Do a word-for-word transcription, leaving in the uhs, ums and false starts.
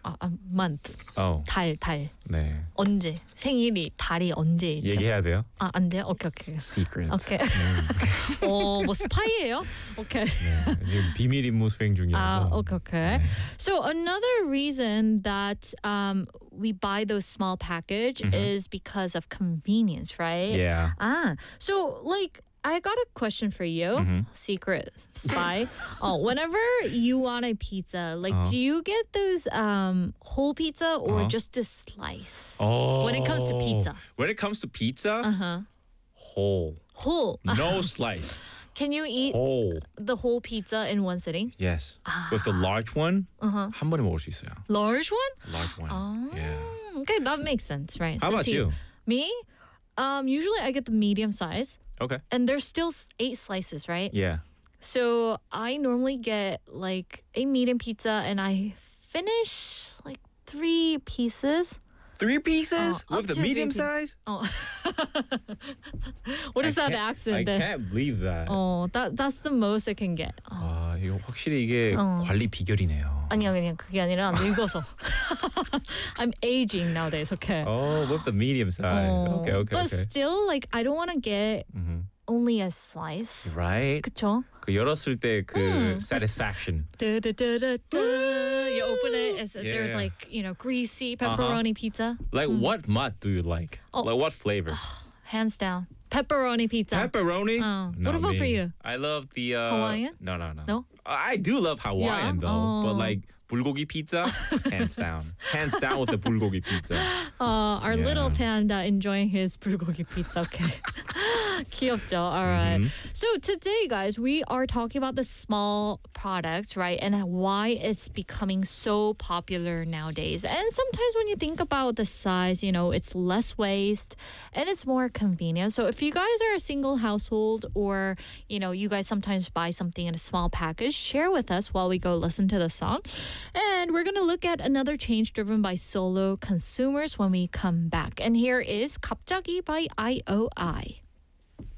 아, 아, month. Oh. 달, 달. 네. 언제? 생일이 달이 언제 있죠? 얘기해야 돼요? 아, 안 돼요? 오케이, 오케이. Secret. 오케이. 음. 어, 뭐 스파이예요? 오케이. 네. 지금 비밀 임무 수행 중이어서. 아, okay, okay. 네. So another reason that um, we buy those small package Mhm. is because of convenience, right? Yeah. Ah, so like I got a question for you, Mhm. secret spy. uh, whenever you want a pizza, like Uh-huh. do you get those um, whole pizza or Uh-huh. just a slice? Oh. When it comes to pizza. When it comes to pizza, Uh huh. whole. Whole. No slice. Can you eat Whole. the whole pizza in one sitting? Yes. With the large one, Uh-huh. 한 번에 먹을 수 있어요. Large one? Large one. Oh, Yeah. okay, that makes sense, right? How about Since you? Me? Um, usually I get the medium size, Okay. and there's still s- eight slices, right? Yeah. So I normally get like a medium pizza, and I finish like three pieces. Three pieces Oh, with up the to three medium pieces. size? Oh, what is I that can't- accent? I then? can't believe that. Oh, that that's the most I can get. Oh. 아, 이거 확실히 이게 어. 관리 비결이네요. 아니야, 그냥 그게 아니라 늙어서. I'm aging nowadays. Okay. Oh, with the medium size. Oh, Okay, okay, but okay. still, like I don't want to get Mhm. only a slice. Right? 그쵸? 그 열었을 때 그 음. satisfaction. Da-da-da-da-da. You open it, it's, there's Yeah. like, you know, greasy pepperoni pizza. Like what mud do you like? Oh. Like what flavor? Hands down. Pepperoni pizza. Pepperoni? Oh. No, What about me. for you? I love the uh, Hawaiian? No, no, no. No? I do love Hawaiian Yeah? though, but Oh. like bulgogi pizza, hands down, hands down with the bulgogi pizza. Uh, our little Yeah. panda enjoying his bulgogi pizza. Okay. 귀엽죠? All right. Mhm. So today, guys, we are talking about the small products, right? And why it's becoming so popular nowadays. And sometimes when you think about the size, you know, it's less waste and it's more convenient. So if you guys are a single household or, you know, you guys sometimes buy something in a small package, share with us while we go listen to the song. And we're going to look at another change driven by solo consumers when we come back. And here is 갑자기 by I O I.